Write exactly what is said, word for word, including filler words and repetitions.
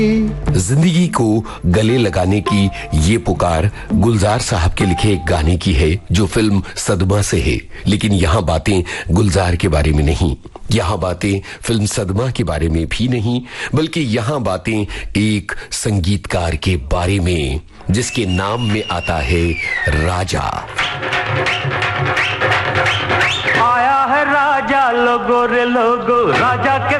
जिंदगी को गले लगाने की ये पुकार गुलजार साहब के लिखे एक गाने की है जो फिल्म सदमा से है। लेकिन यहाँ बातें गुलजार के बारे में नहीं, यहाँ बातें फिल्म सदमा के बारे में भी नहीं, बल्कि यहाँ बातें एक संगीतकार के बारे में जिसके नाम में आता है राजा। आया है राजा लोगो रे लोगो, राजा के